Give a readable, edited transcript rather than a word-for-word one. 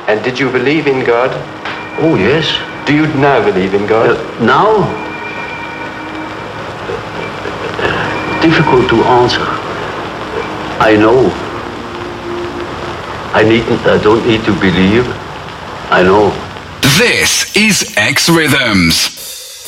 And did you believe in God? Oh, yes. Do you now believe in God? Now? Difficult to answer. I know. I don't need to believe. I know. This is X Rhythms.